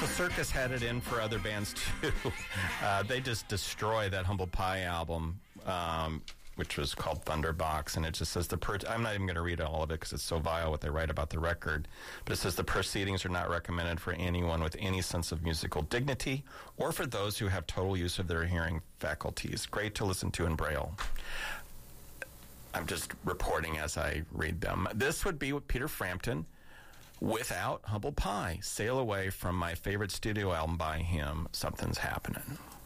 So Circus had it in for other bands too. They just destroy that Humble Pie album, which was called Thunderbox, and it just says I'm not even going to read all of it because it's so vile what they write about the record, but it says the proceedings are not recommended for anyone with any sense of musical dignity or for those who have total use of their hearing faculties. Great to listen to in Braille. I'm just reporting as I read them. This would be Peter Frampton without Humble Pie. Sail Away from my favorite studio album by him, Something's Happening.